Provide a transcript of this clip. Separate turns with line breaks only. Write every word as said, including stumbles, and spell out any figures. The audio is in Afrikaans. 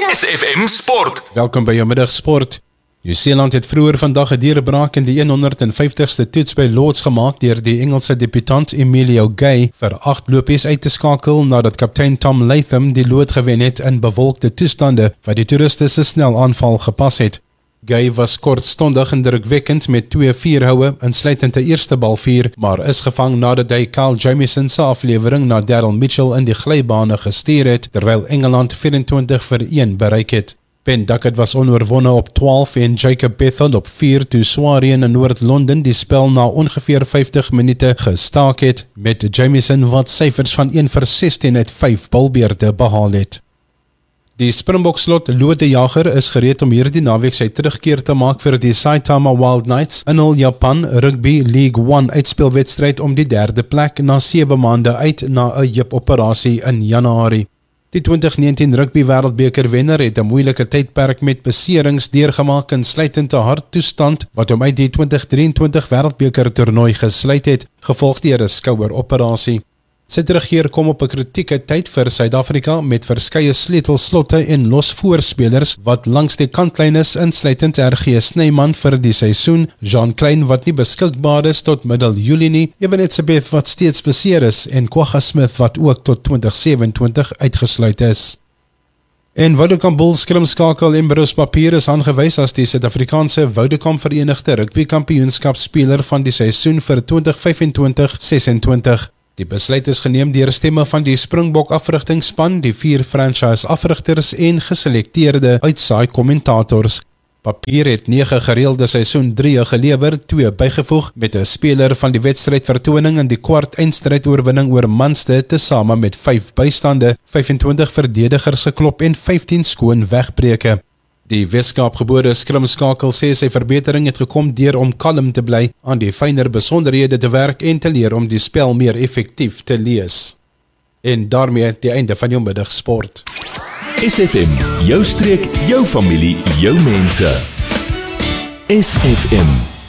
S F M Sport.
Welkom by jou middagsport. Nieu-Seeland het vroeër vandag 'n deurbraak in die honderdvyftigste toets by Lords gemaak deur die Engelse debutant Emilio Gay vir agt lopies uit te skakel nadat kaptein Tom Latham die lood gewen het in bewolkte toestande wat die toeriste se snel aanval gepas het. Gay was kortstondig indrukwekkend met twee vierhoue, insluitend 'n eerste bal vier, maar is gevang nadat hy Kyle Jamieson se aflewering na Daryl Mitchell in die glybane gestuur het, terwyl Engeland vyf-en-twintig vir een bereik het. Ben Duckett was onoorwonne op twaalf en Jacob Bethel op vier toe Swarien in Noord-Londen die spel na ongeveer vyftig minute gestaak het, met Jamieson wat syfers van een vir sestien uit vyf balbeurte behaal het. Die Springbok slot Lode Jager is gereed om hierdie naweek sy terugkeer te maak vir die Saitama Wild Knights in hul Japan Rugby League one uitspelwedstryd om die derde plek na sewe maande uit na 'n heupoperasie in Januarie. Die twintig negentien Rugby Wêreldbeker wenner het 'n moeilike tydperk met beserings deurgemaak insluitend 'n harttoestand wat hom uit die twintig drieëntwintig Wêreldbeker toernooi gesluit het, gevolg deur 'n skoueroperasie. Sy terugkeer kom op 'n kritieke tyd vir Suid-Afrika met verskeie sleutelslotte en losvoorspelers wat langs die kantlyn is, insluitend R G Snyman vir die seisoen, Jean Klein wat nie beskikbaar is tot middel Julie nie, Ebenezebeth wat steeds beseer is en Kwagga Smith wat ook tot twintig sewe-en-twintig uitgesluit is. En Vodacom Bulls skrimskakel en Bruce Papier is aangewys as die Suid-Afrikaanse Vodacom Verenigde Rugby Kampioenskapspeler van die seisoen vir twintig vyf-en-twintig sesentwintig. Die besluit is geneem deur stemme van die Springbok afrigtingsspan, die vier franchise afrigters en geselekteerde uitsaai kommentators. Papier het nege gereelde seisoen drie gelewer, twee bygevoeg met 'n speler van die wedstrydvertoning in die kwart eindstryd oorwinning oor Munster tesame met vyf bystande, vyf-en-twintig verdedigers geklop en vyftien skoon wegbreuke. Die Weskaapgebore skrimskakel sê sy verbetering het gekom deur om kalm te bly, aan die fynere besonderhede te werk en te leer om die spel meer effektief te lees. En daarmee die einde van jou middagsport.
S F M, jou streek, jou familie, jou mense. S F M.